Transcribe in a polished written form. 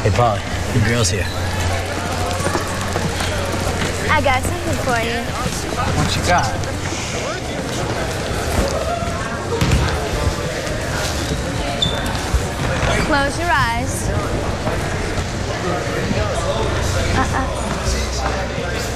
Hey, Polly, the girl's here. I got something for you. What you got? Close your eyes.